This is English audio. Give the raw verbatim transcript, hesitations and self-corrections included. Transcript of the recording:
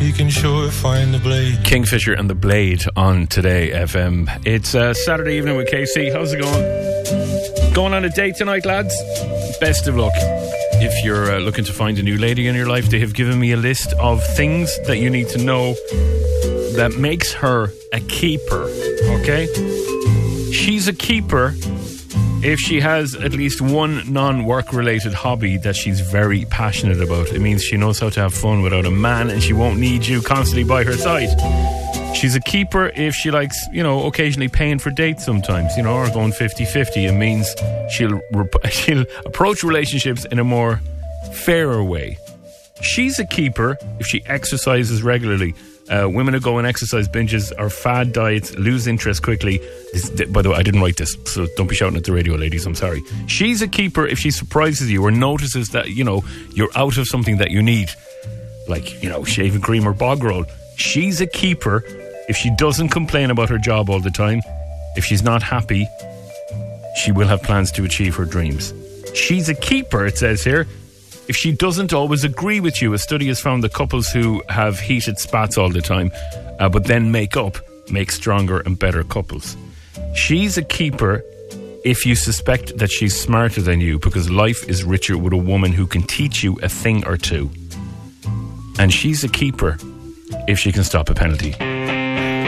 he can sure find the blade. Kingfisher and the Blade on Today F M. It's uh, Saturday evening with K C. How's it going? Going on a date tonight, lads? Best of luck. If you're uh, looking to find a new lady in your life, they have given me a list of things that you need to know that makes her a keeper, okay? She's a keeper if she has at least one non-work related hobby that she's very passionate about. It means she knows how to have fun without a man and she won't need you constantly by her side. She's a keeper if she likes, you know, occasionally paying for dates sometimes, you know, or going fifty-fifty. It means she'll rep- she'll approach relationships in a more fairer way. She's a keeper if she exercises regularly. Uh, women who go on exercise binges or fad diets lose interest quickly. This, by the way, I didn't write this, so don't be shouting at the radio, ladies. I'm sorry. She's a keeper if she surprises you or notices that, you know, you're out of something that you need, like, you know, shaving cream or bog roll. She's a keeper if she doesn't complain about her job all the time. If she's not happy, she will have plans to achieve her dreams. She's a keeper, it says here, if she doesn't always agree with you. A study has found that couples who have heated spats all the time, uh, but then make up, make stronger and better couples. She's a keeper if you suspect that she's smarter than you, because life is richer with a woman who can teach you a thing or two. And she's a keeper if she can stop a penalty.